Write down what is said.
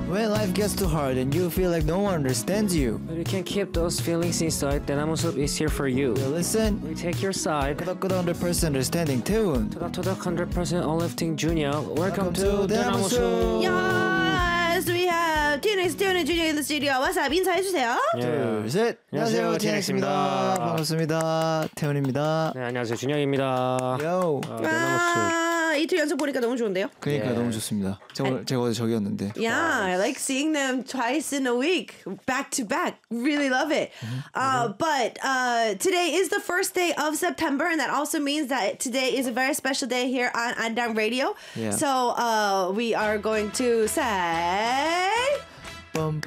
When life gets too hard and you feel like no one understands you, But you can't keep those feelings inside. 대나무숲 is here for you. you listen. We take your side. 끄덕끄덕 100% understanding tune. 토닥토닥 100% uplifting junior. Welcome to to 대나무숲. Yes, we have TNX, TNX Junior in the studio. What's up? 인사해주세요. 둘, 셋. 안녕하세요, TNX입니다. 반갑습니다. 태훈입니다. 네, 안녕하세요. 준영입니다. Yo. 대나무숲. 이틀 연속 보니까 너무 좋은데요? 그러니까 너무 좋습니다. 제가 어제 저기였는데. Yeah, I like seeing them twice in a week, back to back. Really love it. But today is the first day of September, and that also means that today is a very special day here on Andang Radio. Yeah. So we are going to say... 빰빰